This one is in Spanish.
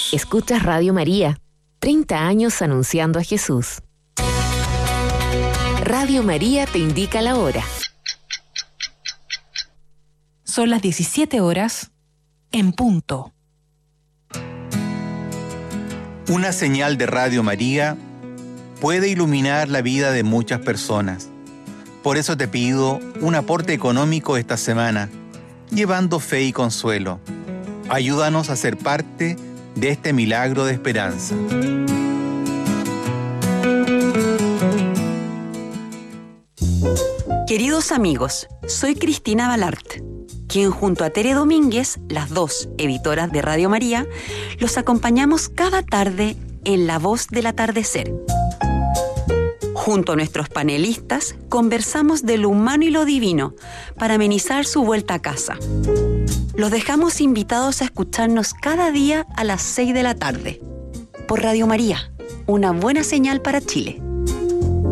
Escuchas Radio María, 30 años anunciando a Jesús. Radio María te indica la hora. Son las 17 horas en punto. Una señal de Radio María puede iluminar la vida de muchas personas. Por eso te pido un aporte económico esta semana, llevando fe y consuelo. Ayúdanos a ser parte de este milagro de esperanza. Queridos amigos, soy Cristina Balart, quien junto a Tere Domínguez, las dos editoras de Radio María, los acompañamos cada tarde en La Voz del Atardecer. Junto a nuestros panelistas, conversamos de lo humano y lo divino para amenizar su vuelta a casa. Los dejamos invitados a escucharnos cada día a las 6 de la tarde por Radio María, una buena señal para Chile.